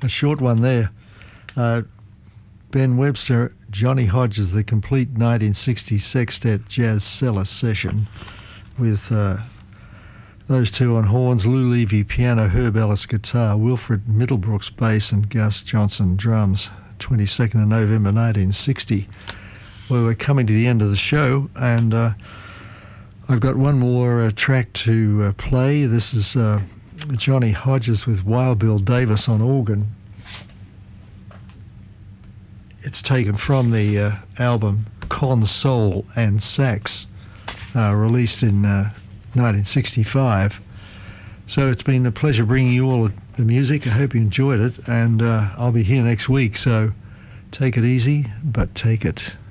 a short one there. Ben Webster, Johnny Hodges, the complete 1960 sextet jazz cellar session with those two on horns, Lou Levy piano, Herb Ellis guitar, Wilfred Middlebrooks bass and Gus Johnson drums, 22nd of November 1960. Well, we're coming to the end of the show, and I've got one more track to play. This is Johnny Hodges with Wild Bill Davis on organ. It's taken from the album Console and Sax, released in 1965. So it's been a pleasure bringing you all the music. I hope you enjoyed it, and I'll be here next week, so take it easy, but take it.